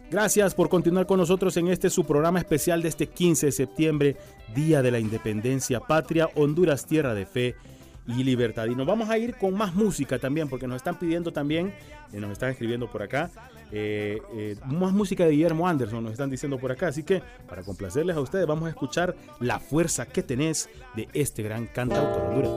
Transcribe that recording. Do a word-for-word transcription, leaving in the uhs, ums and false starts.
Gracias por continuar con nosotros en este su programa especial de este quince de septiembre, Día de la Independencia Patria, Honduras, tierra de fe y libertad. Y nos vamos a ir con más música también, porque nos están pidiendo también, eh, nos están escribiendo por acá, eh, eh, más música de Guillermo Anderson, nos están diciendo por acá. Así que, para complacerles a ustedes, vamos a escuchar La Fuerza que Tenés de este gran cantautor hondureño.